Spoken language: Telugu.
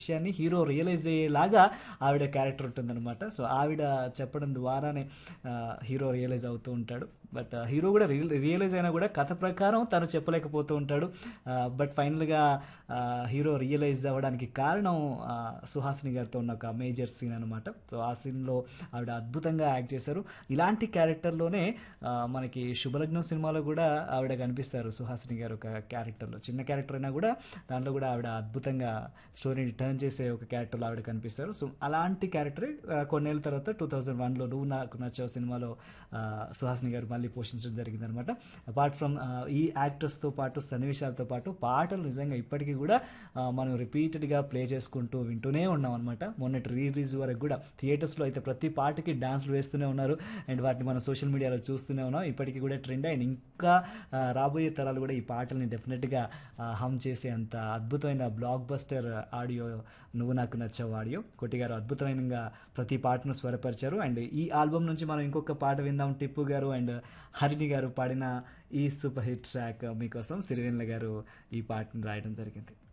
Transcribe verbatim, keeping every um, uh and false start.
విషయాన్ని హీరో రియలైజ్ అయ్యేలాగా ఆవిడ క్యారెక్టర్ ఉంటుందన్నమాట. సో ఆవిడ చెప్పడం ద్వారానే ఆ, హీరో రియలైజ్ అవుతూ ఉంటాడు. బట్ ఆ, హీరో కూడా రియల్ రియలైజ్ అయినా కూడా కథ ప్రకారం తను చెప్పలేకపోతూ ఉంటాడు. ఆ, బట్ ఫైనల్గా ఆ, హీరో రియలైజ్ అవ్వడానికి కారణం ఆ, సుహాసిని గారితో ఉన్న ఒక మేజర్ సీన్ అనమాట. సో ఆ సీన్లో ఆవిడ అద్భుతంగా యాక్ట్ చేశారు. ఇలాంటి క్యారెక్టర్లోనే ఆ, మనకి శుభలగ్నం సినిమాలో కూడా ఆవిడ కనిపిస్తారు. సుహాసిని గారు ఒక క్యారెక్టర్లో, చిన్న క్యారెక్టర్ అయినా కూడా దాంట్లో కూడా ఆవిడ అద్భుతంగా స్టోరీని టర్న్ చేసే ఒక క్యారెక్టర్లో ఆవిడ కనిపిస్తారు. సో అలాంటి క్యారెక్టరే ఆ, కొన్నేళ్ళ తర్వాత టూ థౌజండ్ వన్లో నువ్వు నాకు నచ్చావు సినిమాలో ఆ, సుహాసిని గారు మళ్ళీ పోషించడం జరిగిందనమాట. అపార్ట్ ఫ్రమ్ ఈ యాక్టర్స్తో పాటు సన్నివేశాలతో పాటు పాటలు నిజంగా ఇప్పటికీ కూడా ఆ, మనం రిపీటెడ్గా ప్లే చేసుకుంటూ వింటూనే ఉన్నాం అనమాట. మొన్నటి రీ రిలీజ్ వరకు కూడా థియేటర్స్లో అయితే ప్రతి పాటకి డాన్స్లు వేస్తూనే ఉన్నారు. అండ్ వాటిని మనం సోషల్ మీడియాలో చూస్తూనే ఉన్నాం. ఇప్పటికీ కూడా ట్రెండ్. అండ్ ఇంకా ఆ, రాబోయే తరాలు కూడా ఈ పాటల్ని డెఫినెట్గా హమ్ చేసే అంత అద్భుతమైన బ్లాక్ బస్టర్ ఆడియో నువ్వు నాకు నచ్చావు ఆడియో. కోటి గారు అద్భుతమైనగా ప్రతి పాటను స్వరపరిచారు. అండ్ ఈ ఆల్బమ్ నుంచి మనం ఇంకొక పాట విందాం. టిప్పు గారు అండ్ హరిణి గారు పాడిన ఈ సూపర్ హిట్ ట్రాక్ మీకోసం సిరివెన్నెల గారు ఈ పాటను రాయడం జరిగింది.